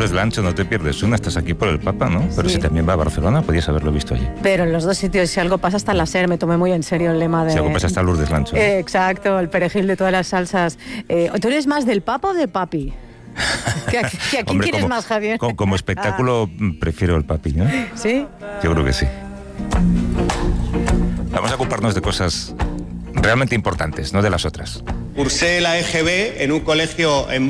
Lourdes Lancho, no te pierdes una, estás aquí por el Papa, ¿no? Pero Sí. si también va a Barcelona, podías haberlo visto allí. Pero en los dos sitios, si algo pasa hasta en la SER, me tomé muy en serio el lema de... Si algo pasa hasta Lourdes Lancho. Exacto, el perejil de todas las salsas. ¿Tú eres más del Papa o de Papi? ¿Que a quién Hombre, quieres más, Javier? Como espectáculo prefiero el Papi, ¿no? ¿Sí? Yo creo que sí. Vamos a ocuparnos de cosas realmente importantes, no de las otras. Cursé la EGB en un colegio en